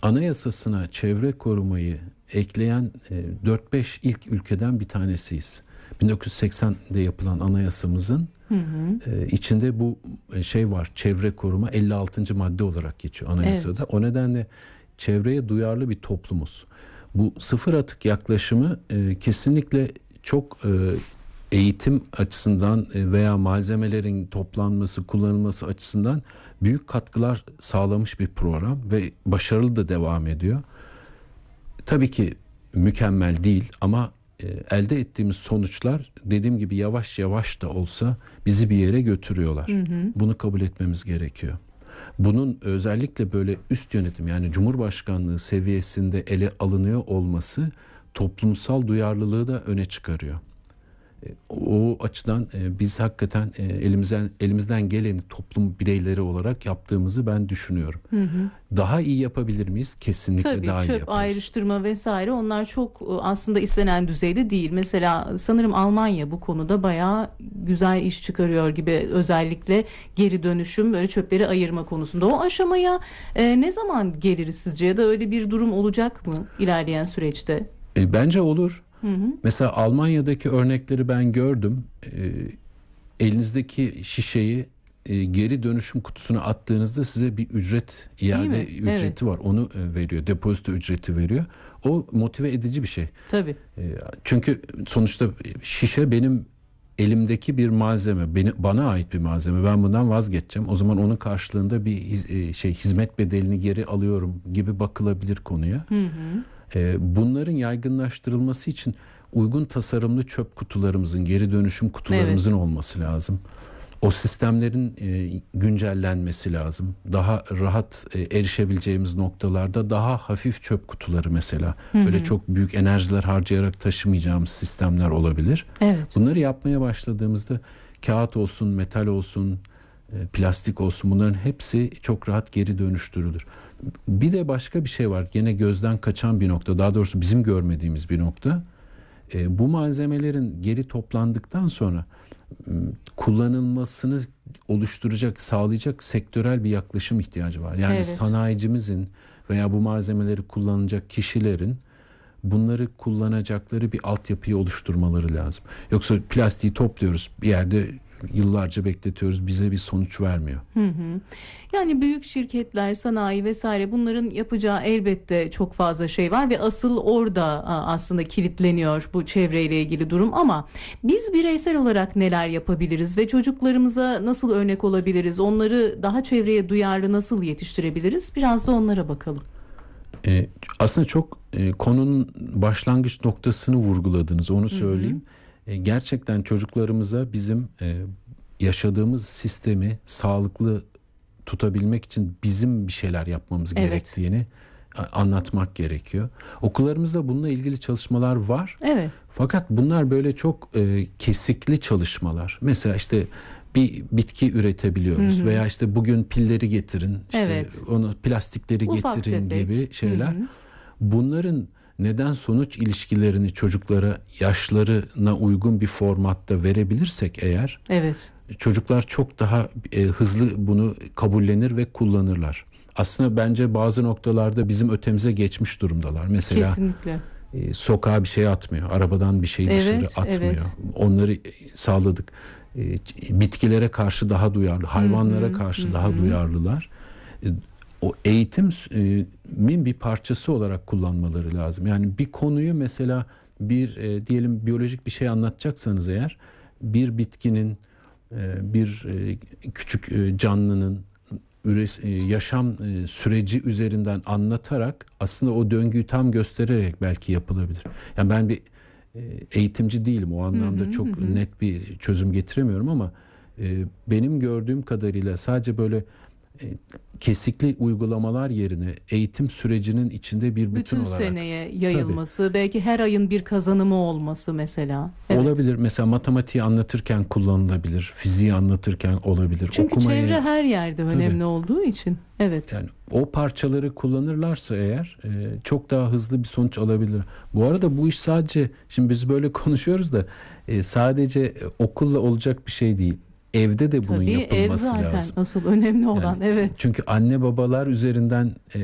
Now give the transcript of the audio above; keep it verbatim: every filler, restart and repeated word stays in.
anayasasına çevre korumayı ekleyen e, dört beş ilk ülkeden bir tanesiyiz. bin dokuz yüz seksende yapılan anayasamızın hı hı. E, içinde bu şey var, çevre koruma elli altıncı madde olarak geçiyor anayasada. Evet. O nedenle çevreye duyarlı bir toplumuz. Bu sıfır atık yaklaşımı e, kesinlikle çok e, eğitim açısından veya malzemelerin toplanması, kullanılması açısından büyük katkılar sağlamış bir program ve başarılı da devam ediyor. Tabii ki mükemmel değil ama e, elde ettiğimiz sonuçlar dediğim gibi yavaş yavaş da olsa bizi bir yere götürüyorlar. Hı hı. Bunu kabul etmemiz gerekiyor. Bunun özellikle böyle üst yönetim yani Cumhurbaşkanlığı seviyesinde ele alınıyor olması toplumsal duyarlılığı da öne çıkarıyor. O açıdan biz hakikaten elimizden elimizden geleni toplum bireyleri olarak yaptığımızı ben düşünüyorum. Hı hı. Daha iyi yapabilir miyiz? Kesinlikle Tabii, daha iyi yaparız. Çöp ayrıştırma vesaire onlar çok aslında istenen düzeyde değil. Mesela sanırım Almanya bu konuda bayağı güzel iş çıkarıyor gibi, özellikle geri dönüşüm, böyle çöpleri ayırma konusunda. O aşamaya e, ne zaman geliriz sizce, ya da öyle bir durum olacak mı ilerleyen süreçte? E, bence olur. Hı hı. Mesela Almanya'daki örnekleri ben gördüm. E, elinizdeki şişeyi e, geri dönüşüm kutusuna attığınızda size bir ücret, iade ücreti evet. var. Onu e, veriyor. Depozito ücreti veriyor. O motive edici bir şey. Tabii. E, çünkü sonuçta şişe benim elimdeki bir malzeme, beni, bana ait bir malzeme. Ben bundan vazgeçeceğim. O zaman onun karşılığında bir hiz, e, şey hizmet bedelini geri alıyorum gibi bakılabilir konuya. Hı hı. Bunların yaygınlaştırılması için uygun tasarımlı çöp kutularımızın, geri dönüşüm kutularımızın evet. olması lazım. O sistemlerin güncellenmesi lazım. Daha rahat erişebileceğimiz noktalarda daha hafif çöp kutuları mesela. Hı hı. Böyle çok büyük enerjiler harcayarak taşımayacağımız sistemler olabilir. Evet. Bunları yapmaya başladığımızda kağıt olsun, metal olsun, plastik olsun, bunların hepsi çok rahat geri dönüştürülür. Bir de başka bir şey var. Gene gözden kaçan bir nokta. Daha doğrusu bizim görmediğimiz bir nokta. E, bu malzemelerin geri toplandıktan sonra kullanılmasını oluşturacak, sağlayacak sektörel bir yaklaşım ihtiyacı var. Yani evet. sanayicimizin veya bu malzemeleri kullanacak kişilerin bunları kullanacakları bir altyapıyı oluşturmaları lazım. Yoksa plastiği topluyoruz bir yerde, yıllarca bekletiyoruz, bize bir sonuç vermiyor. Hı hı. Yani büyük şirketler, sanayi vesaire, bunların yapacağı elbette çok fazla şey var ve asıl orada aslında kilitleniyor bu çevreyle ilgili durum. Ama biz bireysel olarak neler yapabiliriz ve çocuklarımıza nasıl örnek olabiliriz? Onları daha çevreye duyarlı nasıl yetiştirebiliriz? Biraz da onlara bakalım. Ee, aslında çok e, konunun başlangıç noktasını vurguladınız, onu söyleyeyim. Hı hı. E, gerçekten çocuklarımıza bizim e, yaşadığımız sistemi sağlıklı tutabilmek için bizim bir şeyler yapmamız evet. gerektiğini anlatmak gerekiyor. Okullarımızda bununla ilgili çalışmalar var. Evet. Fakat bunlar böyle çok e, kesikli çalışmalar. Mesela işte bir bitki üretebiliyoruz, hı hı. veya işte bugün pilleri getirin, işte evet. onu plastikleri Ufak getirin tefek. gibi şeyler. Hı hı. Bunların neden sonuç ilişkilerini çocuklara yaşlarına uygun bir formatta verebilirsek eğer, evet. çocuklar çok daha e, hızlı bunu kabullenir ve kullanırlar. Aslında bence bazı noktalarda bizim ötemize geçmiş durumdalar. Mesela kesinlikle. E, sokağa bir şey atmıyor, arabadan bir şey dışarı evet, atmıyor. Evet. Onları sağladık. E, bitkilere karşı daha duyarlı, hayvanlara hı hı, karşı hı. daha duyarlılar. E, o eğitimin bir parçası olarak kullanmaları lazım. Yani bir konuyu mesela bir e, diyelim biyolojik bir şey anlatacaksanız eğer, bir bitkinin, e, bir e, küçük e, canlının üres, e, yaşam e, süreci üzerinden anlatarak aslında o döngüyü tam göstererek belki yapılabilir. Yani ben bir e, eğitimci değilim, o anlamda hı hı, çok hı. net bir çözüm getiremiyorum ama e, benim gördüğüm kadarıyla sadece böyle E, kesikli uygulamalar yerine eğitim sürecinin içinde bir bütün, bütün olarak. Bütün seneye yayılması, tabii. belki her ayın bir kazanımı olması mesela. Evet. Olabilir. Mesela matematiği anlatırken kullanılabilir, fiziği anlatırken olabilir. Çünkü Okumayı, çevre her yerde önemli tabii. olduğu için. Evet. Yani o parçaları kullanırlarsa eğer e, çok daha hızlı bir sonuç alabilir. Bu arada bu iş sadece, şimdi biz böyle konuşuyoruz da e, sadece okulla olacak bir şey değil. Evde de bunun Tabii, yapılması ev zaten lazım. asıl önemli olan, yani, evet. Çünkü anne babalar üzerinden